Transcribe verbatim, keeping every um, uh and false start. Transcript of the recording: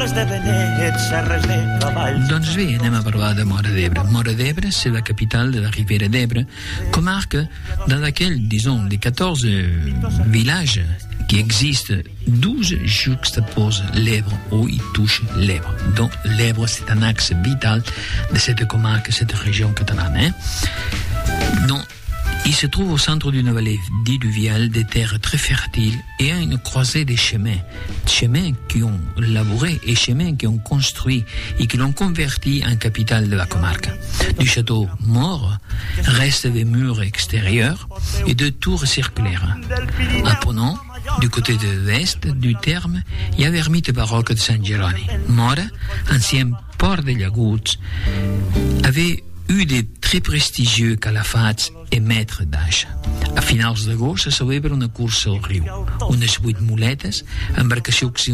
Doncs bé, anem a parlar de Móra d'Ebre. Móra d'Ebre, c'est la capitale de la Ribera d'Ebre, comarque dans laquelle, disons, les quatorze villages qui existent, douze juxtaposent l'Ebre ou y touchent l'Ebre. Donc l'Ebre, c'est un axe vital de cette comarque, cette région catalane. Hein? Donc, il se trouve au centre d'une vallée diluviale des terres très fertiles et à une croisée des chemins. Chemins qui ont labouré et chemins qui ont construit et qui l'ont converti en capitale de la comarque. Du château mort restent des murs extérieurs et deux tours circulaires. À Ponant, du côté de l'est du terme, il y a l'ermite baroque de Sant Jeroni. Móra, ancien port de llaguts, avait eu des très prestigieux calafats et maîtres d'âge. A finals d'agost se celebra una cursa al riu, unes vuit muletes, embarcació